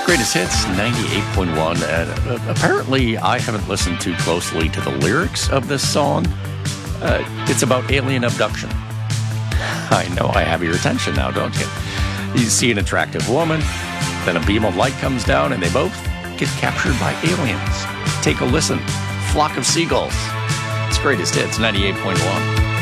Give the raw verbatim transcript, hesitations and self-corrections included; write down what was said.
Greatest Hits, ninety-eight point one. And uh, apparently, I haven't listened too closely to the lyrics of this song. Uh, it's about alien abduction. I know I have your attention now, don't you? You see an attractive woman, then a beam of light comes down, and they both get captured by aliens. Take a listen. Flock of Seagulls. It's Greatest Hits, ninety-eight point one.